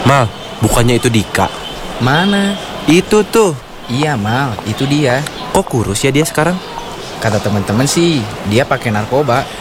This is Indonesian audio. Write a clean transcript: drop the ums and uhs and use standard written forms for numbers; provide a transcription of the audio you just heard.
Mal, bukannya itu Dika? Mana? Itu tuh. Iya Mal, itu dia. Kok kurus ya dia sekarang? Kata teman-teman sih, dia pakai narkoba.